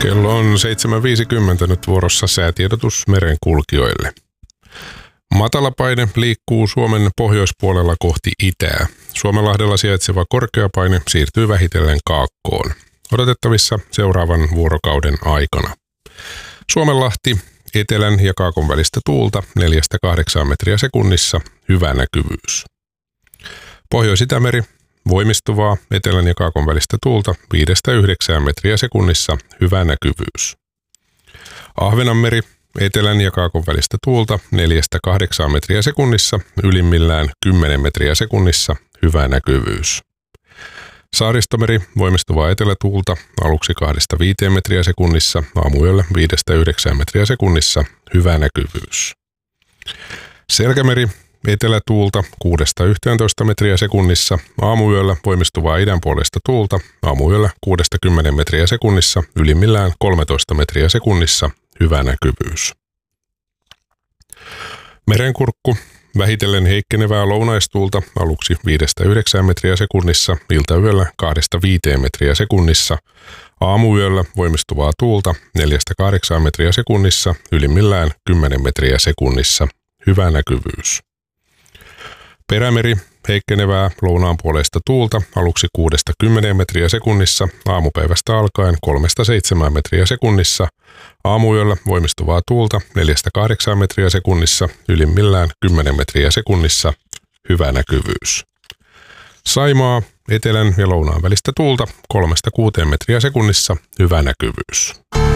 Kello on 7.50 nyt vuorossa säätiedotus merenkulkijoille. Matalapaine liikkuu Suomen pohjoispuolella kohti itää. Suomenlahdella sijaitseva korkeapaine siirtyy vähitellen kaakkoon. Odotettavissa seuraavan vuorokauden aikana. Suomenlahti, etelän ja kaakon välistä tuulta 4-8 metriä sekunnissa, hyvä näkyvyys. Pohjois-Itämeri, voimistuvaa etelän ja kaakon välistä tuulta 5-9 metriä sekunnissa, hyvä näkyvyys. Ahvenanmeri, etelän ja kaakon välistä tuulta 4-8 metriä sekunnissa, ylimmillään 10 metriä sekunnissa, hyvä näkyvyys. Saaristomeri, voimistuvaa etelätuulta aluksi 2-5 metriä sekunnissa, aamuyöllä 5-9 metriä sekunnissa, hyvä näkyvyys. Selkämeri, etelätuulta 6-11 metriä sekunnissa, aamuyöllä voimistuvaa idänpuoleista tuulta, aamuyöllä 6-10 metriä sekunnissa, ylimmillään 13 metriä sekunnissa, hyvä näkyvyys. Merenkurkku, vähitellen heikkenevää lounaistuulta aluksi 5-9 metriä sekunnissa, iltayöllä 2-5 metriä sekunnissa, aamuyöllä voimistuvaa tuulta 4-8 metriä sekunnissa, ylimmillään 10 metriä sekunnissa, hyvä näkyvyys. Perämeri, heikkenevää lounaanpuoleista tuulta aluksi 6-10 metriä sekunnissa, aamupäivästä alkaen 3-7 metriä sekunnissa, aamuyöllä voimistuvaa tuulta 4-8 metriä sekunnissa, ylimmillään 10 metriä sekunnissa, hyvä näkyvyys. Saimaa, etelän ja lounaan välistä tuulta 3-6 metriä sekunnissa, hyvä näkyvyys.